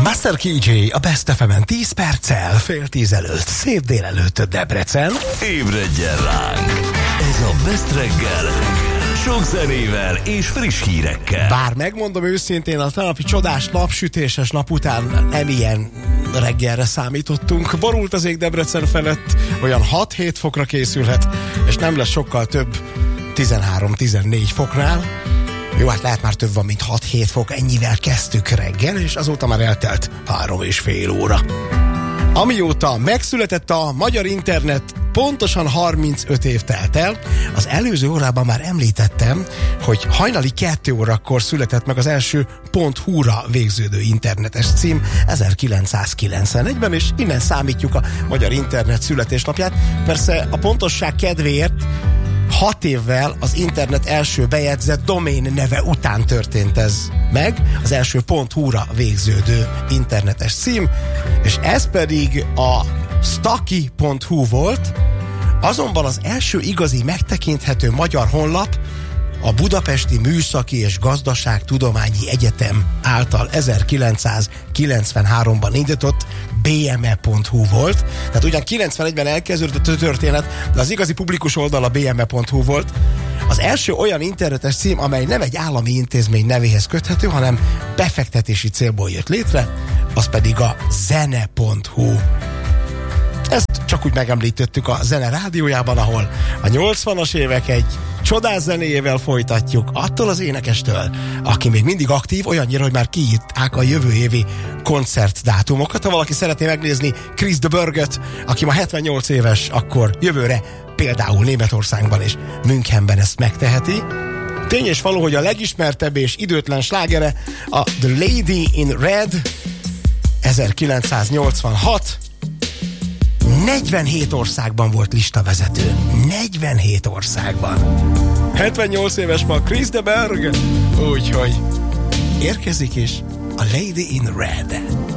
Master KJ a Best FM-en 10 perccel, fél 10 előtt, szép délelőtt Debrecen. Ébredjen ránk! Ez a Best reggel, sok zenével és friss hírekkel. Bár megmondom őszintén, a tegnapi csodás napsütéses nap után nem ilyen reggelre számítottunk. Borult az ég Debrecen felett, olyan 6-7 fokra készülhet, és nem lesz sokkal több 13-14 foknál. Jó, hát lehet már több van, mint 6-7 fok, ennyivel kezdtük reggel, és azóta már eltelt 3,5 óra. Amióta megszületett a magyar internet, pontosan 35 év telt el. Az előző órában már említettem, hogy hajnali 2 órakor született meg az első .hu-ra végződő internetes cím 1991-ben, és innen számítjuk a magyar internet születésnapját. Persze a pontosság kedvéért 6 évvel az internet első bejegyzett domén neve után történt ez meg, az első .hu-ra végződő internetes cím, és ez pedig a staki.hu volt, azonban az első igazi megtekinthető magyar honlap a Budapesti Műszaki és Gazdaságtudományi Egyetem által 1993-ban indított bme.hu volt. Tehát ugyan 91-ben elkezdődött a történet, de az igazi publikus oldal a bme.hu volt. Az első olyan internetes cím, amely nem egy állami intézmény nevéhez köthető, hanem befektetési célból jött létre, az pedig a zene.hu. Ezt csak úgy megemlítettük a Zene Rádiójában, ahol a 80-as évek egy csodás zenéjével folytatjuk, attól az énekestől, aki még mindig aktív, olyannyira, hogy már kiírták a jövő évi koncertdátumokat. Ha valaki szeretné megnézni Chris de Burghet, aki ma 78 éves, akkor jövőre például Németországban és Münchenben ezt megteheti. Tény és való, hogy a legismertebb és időtlen slágere a The Lady in Red 1986, 47 országban volt listavezető. 47 országban. 78 éves ma Chris de Burghet. Úgyhogy érkezik is a Lady in Red.